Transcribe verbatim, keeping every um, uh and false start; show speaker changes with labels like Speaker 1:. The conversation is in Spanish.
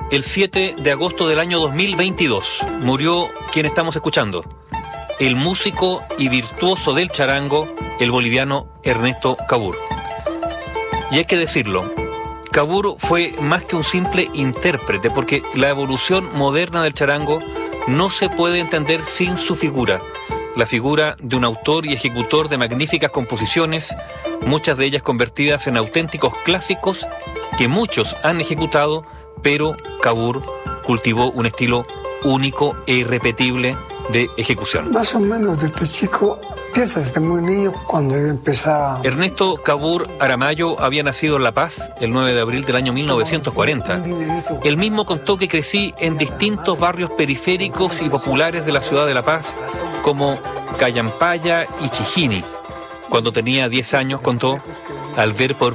Speaker 1: el siete de agosto del año dos mil veintidós, murió quien estamos escuchando, el músico y virtuoso del charango, el boliviano Ernesto Cabur. Y hay que decirlo, Cabur fue más que un simple intérprete, porque la evolución moderna del charango no se puede entender sin su figura, la figura de un autor y ejecutor de magníficas composiciones, muchas de ellas convertidas en auténticos clásicos que muchos han ejecutado, pero Cabur cultivó un estilo único e irrepetible de ejecución.
Speaker 2: Más o menos desde chico, empieza desde muy niño cuando yo empezaba.
Speaker 1: Ernesto Cabur Aramayo había nacido en La Paz el nueve de abril del año mil novecientos cuarenta. Él mismo contó que crecí en distintos barrios periféricos y populares de la ciudad de La Paz, como Callampaya y Chijini. Cuando tenía diez años, contó, al ver por